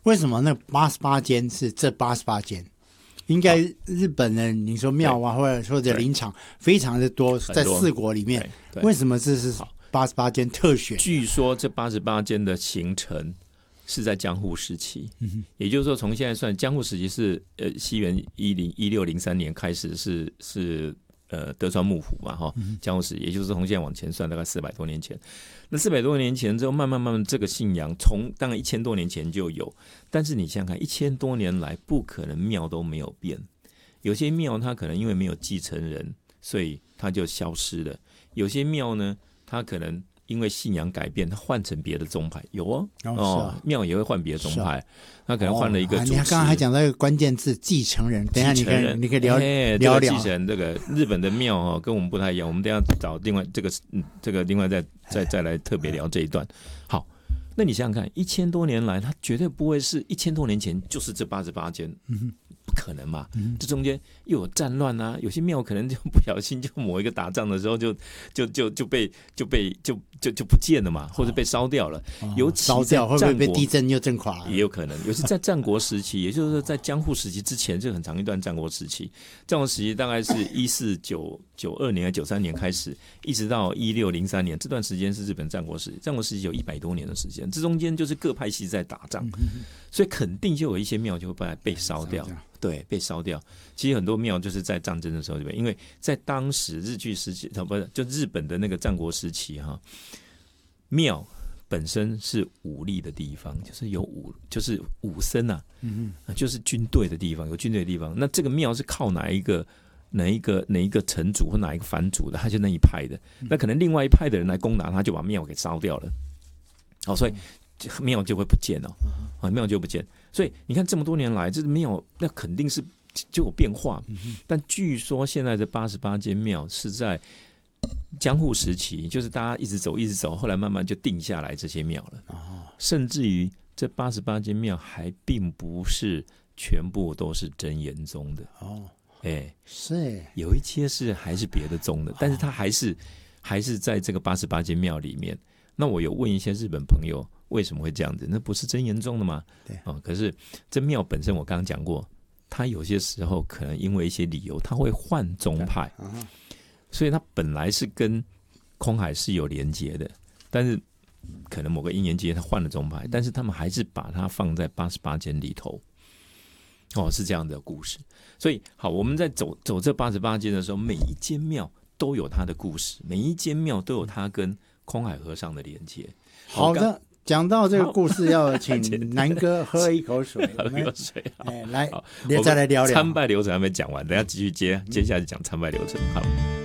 为什么那88间是这88间？应该日本人你说庙啊，或者林场非常的多，在4国里面，为什么这是88间特选？ 据说这88间的形成是在江户时期，也就是说从现在算，江户时期是西元1603年开始是德川幕府嘛，江户时期，也就是从现在往前算大概400多年前。那400多年前之后，慢慢这个信仰从当然1000多年前就有，但是你想想看，1000多年来不可能庙都没有变，有些庙它可能因为没有继承人，所以它就消失了；有些庙呢，它可能因为信仰改变，它换成别的宗派，有庙也会换别的宗派，它可能换了一个主持。 你刚刚还讲到一个关键字，继承人。等一下你可以聊聊。 继承人这个日本的庙跟我们不太一样，我们等一下找另外这个另外再来特别聊这一段。好，那你想想看，1000多年来，它绝对不会是1000多年前就是这88间。不可能嘛，这中间又有战乱啊，有些庙可能就不小心就某一个打仗的时候就不见了嘛，或者被烧掉了。尤其烧掉会不会被地震又震垮了？ 也有可能。尤其在战国时期，也就是说在江户时期之前，就很长一段战国时期。战国时期大概是1492年还93年开始，一直到1603年，这段时间是日本战国时期。战国时期有100多年的时间，这中间就是各派系在打仗，所以肯定就有一些庙就会被烧掉。对，被烧掉。其实很多庙就是在战争的时候，对不对？因为在当时日据时期，不是就日本的那个战国时期庙本身是武力的地方，就是武僧啊，就是军队的地方，有军队的地方。那这个庙是靠哪一个城主或哪一个藩主的，他就那一派的。那可能另外一派的人来攻打他，就把庙给烧掉了。所以庙就会不见了，庙就不见。所以你看这么多年来，这庙那肯定是就有变化。但据说现在的88间庙是在江户时期，就是大家一直走，后来慢慢就定下来这些庙了。甚至于这88间庙还并不是全部都是真言宗的。 是有一些是还是别的宗的，但是它还是在这个88间庙里面。那我有问一些日本朋友，为什么会这样子？那不是真言宗的吗？ 对可是这庙本身我刚刚讲过，它有些时候可能因为一些理由，它会换宗派，所以它本来是跟空海是有连结的，但是可能某个因缘际会它换了宗派，但是他们还是把它放在88间里头。是这样的故事。所以好，我们在走这88间的时候，每一间庙都有它的故事，每一间庙都有它跟空海和尚的连接。 好的，讲到这个故事，要请南哥喝一口水。 喝一口水。 来，再来聊聊参拜流程还没讲完，等一下继续接下来讲参拜流程。好。